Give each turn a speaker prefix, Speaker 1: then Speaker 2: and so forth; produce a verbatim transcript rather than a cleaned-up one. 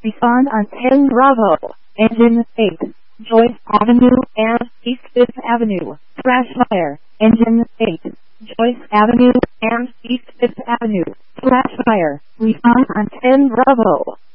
Speaker 1: Respond on ten Bravo, engine eight, Joyce Avenue and East Fifth Avenue, crash fire, engine eight, Joyce Avenue and East Fifth Avenue, crash fire, respond on ten Bravo.